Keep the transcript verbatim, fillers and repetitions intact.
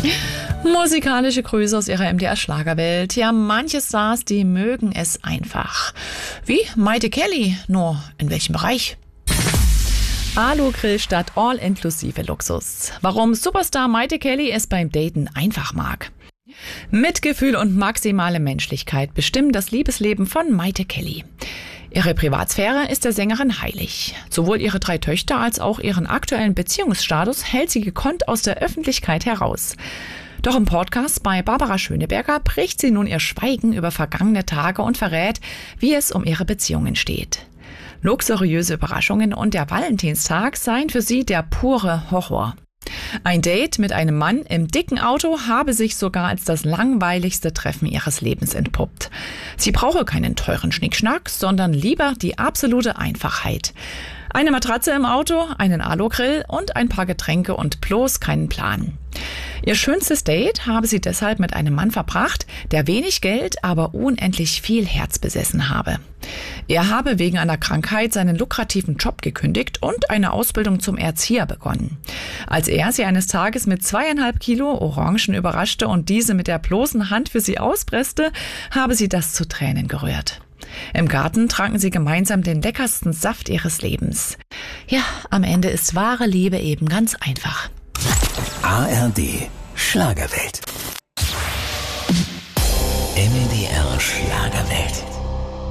Musikalische Grüße aus ihrer M D R-Schlagerwelt. Ja, manche Stars, die mögen es einfach. Wie Maite Kelly, nur in welchem Bereich? Alu-Grill statt all-inklusive Luxus. Warum Superstar Maite Kelly es beim Daten einfach mag. Mitgefühl und maximale Menschlichkeit bestimmen das Liebesleben von Maite Kelly. Ihre Privatsphäre ist der Sängerin heilig. Sowohl ihre drei Töchter als auch ihren aktuellen Beziehungsstatus hält sie gekonnt aus der Öffentlichkeit heraus. Doch im Podcast bei Barbara Schöneberger bricht sie nun ihr Schweigen über vergangene Tage und verrät, wie es um ihre Beziehungen steht. Luxuriöse Überraschungen und der Valentinstag seien für sie der pure Horror. Ein Date mit einem Mann im dicken Auto habe sich sogar als das langweiligste Treffen ihres Lebens entpuppt. Sie brauche keinen teuren Schnickschnack, sondern lieber die absolute Einfachheit. Eine Matratze im Auto, einen Alu-Grill und ein paar Getränke und bloß keinen Plan. Ihr schönstes Date habe sie deshalb mit einem Mann verbracht, der wenig Geld, aber unendlich viel Herz besessen habe. Er habe wegen einer Krankheit seinen lukrativen Job gekündigt und eine Ausbildung zum Erzieher begonnen. Als er sie eines Tages mit zweieinhalb Kilo Orangen überraschte und diese mit der bloßen Hand für sie auspresste, habe sie das zu Tränen gerührt. Im Garten tranken sie gemeinsam den leckersten Saft ihres Lebens. Ja, am Ende ist wahre Liebe eben ganz einfach. A R D Schlagerwelt. M D R Schlagerwelt.